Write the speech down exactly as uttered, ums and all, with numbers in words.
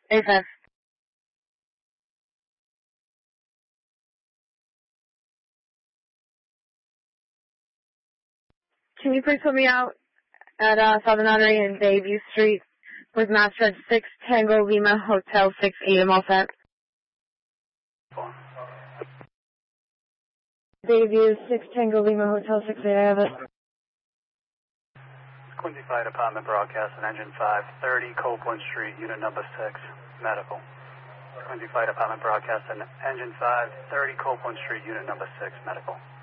A five. Can you please put me out at uh, Southern Artery and Bayview Street with master at six Tango Lima Hotel six eight? I'm all set. Bayview six Tango Lima Hotel six eight. I have it. Quincy Fire Department broadcast on engine five thirty Copeland Street, unit number six, medical. Quincy Fire Department broadcast on engine five thirty Copeland Street, unit number six, medical.